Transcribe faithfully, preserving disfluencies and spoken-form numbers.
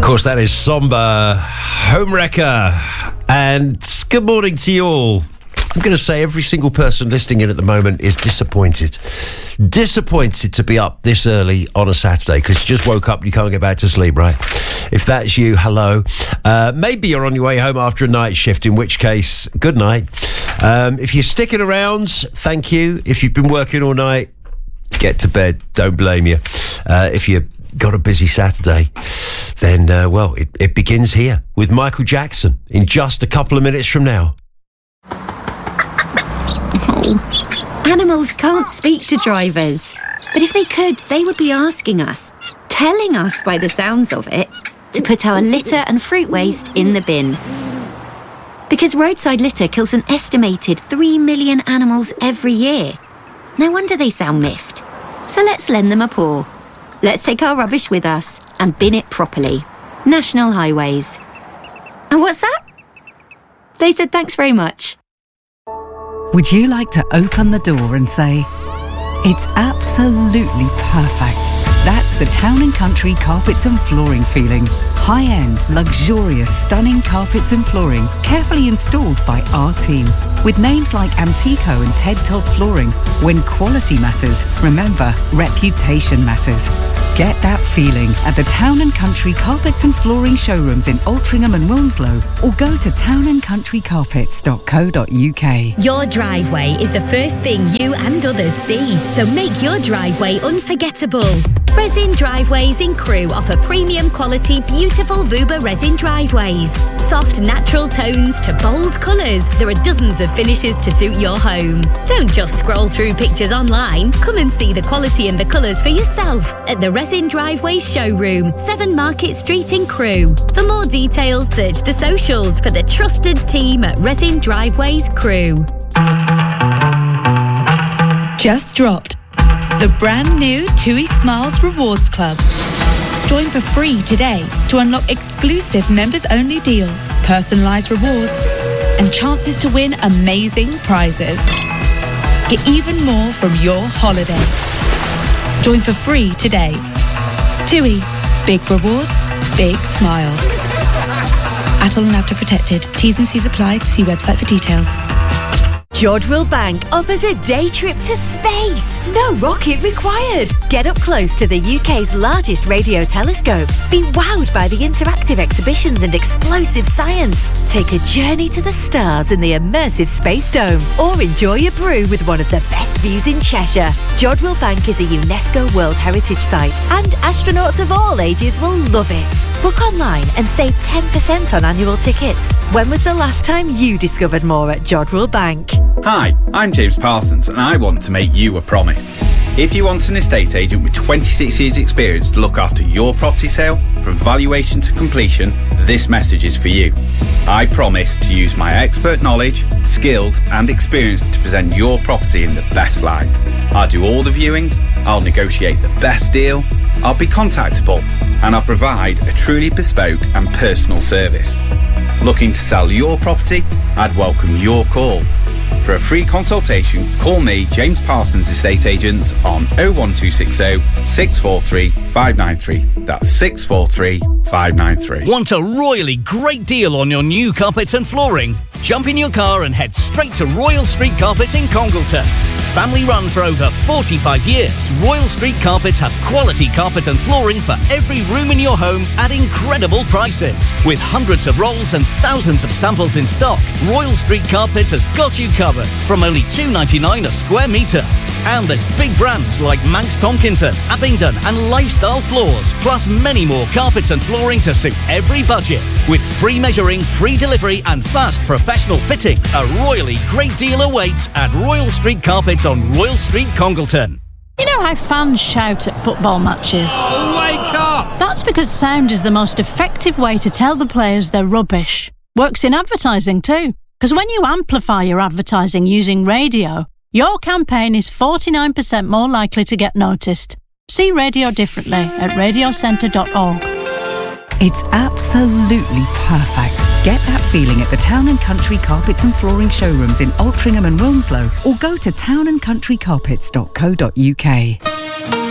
course, that is Somber Homewrecker. And good morning to you all. I'm going to say every single person listening in at the moment is disappointed. Disappointed to be up this early on a Saturday because you just woke up and you can't get back to sleep, right? If that's you, hello. Uh, maybe you're on your way home after a night shift, in which case, good night. Um, if you're sticking around, thank you. If you've been working all night, get to bed. Don't blame you. Uh, if you've got a busy Saturday, then, uh, well, it, it begins here with Michael Jackson in just a couple of minutes from now. Oh, animals can't speak to drivers. But if they could, they would be asking us, telling us by the sounds of it, to put our litter and fruit waste in the bin. Because roadside litter kills an estimated three million animals every year. No wonder they sound miffed. So let's lend them a paw. Let's take our rubbish with us and bin it properly. National Highways. And what's that? They said thanks very much. Would you like to open the door and say, it's absolutely perfect? That's the Town and Country Carpets and Flooring feeling. High-end, luxurious, stunning carpets and flooring, carefully installed by our team. With names like Amtico and Ted Todd Flooring. When quality matters, remember, reputation matters. Get that feeling at the Town and Country Carpets and Flooring showrooms in Altrincham and Wilmslow, or go to town and country carpets dot co dot uk. Your driveway is the first thing you and others see, so make your driveway unforgettable. Resin Driveways in Crewe offer premium quality, beautiful Vuba resin driveways. Soft, natural tones to bold colours. There are dozens of finishes to suit your home. Don't just scroll through pictures online. Come and see the quality and the colours for yourself at the Resin Driveways showroom, seven Market Street in Crewe. For more details, search the socials for the trusted team at Resin Driveways Crewe. Just dropped. The brand new TUI Smiles Rewards Club. Join for free today to unlock exclusive members-only deals, personalised rewards, and chances to win amazing prizes. Get even more from your holiday. Join for free today. TUI. Big rewards, big smiles. Atol and Apta protected. T's and C's apply. See website for details. Jodrell Bank offers a day trip to space. No rocket required. Get up close to the U K's largest radio telescope. Be wowed by the interactive exhibitions and explosive science. Take a journey to the stars in the immersive Space Dome. Or enjoy a brew with one of the best views in Cheshire. Jodrell Bank is a UNESCO World Heritage Site and astronauts of all ages will love it. Book online and save ten percent on annual tickets. When was the last time you discovered more at Jodrell Bank? Hi, I'm James Parsons and I want to make you a promise. If you want an estate agent with twenty-six years experience to look after your property sale, from valuation to completion, this message is for you. I promise to use my expert knowledge, skills and experience to present your property in the best light. I'll do all the viewings, I'll negotiate the best deal, I'll be contactable and I'll provide a truly bespoke and personal service. Looking to sell your property? I'd welcome your call. For a free consultation, call me, James Parsons Estate Agents, on oh one two six oh, six four three, five nine three. That's six four three, five nine three. Want a royally great deal on your new carpets and flooring? Jump in your car and head straight to Royal Street Carpets in Congleton. Family run for over forty-five years, Royal Street Carpets have quality carpet and flooring for every room in your home at incredible prices. With hundreds of rolls and thousands of samples in stock, Royal Street Carpets has got you covered from only two pounds ninety-nine a square metre. And there's big brands like Manx Tompkinson, Abingdon and Lifestyle Floors, plus many more carpets and flooring to suit every budget. With free measuring, free delivery and fast professional fitting, a royally great deal awaits at Royal Street Carpets on Royal Street, Congleton. You know how fans shout at football matches? Oh, wake up! That's because sound is the most effective way to tell the players they're rubbish. Works in advertising too, because when you amplify your advertising using radio, your campaign is forty-nine percent more likely to get noticed. See radio differently at radio centre dot org. It's absolutely perfect. Get that feeling at the Town and Country Carpets and Flooring showrooms in Altrincham and Wilmslow, or go to town and country carpets dot co dot uk.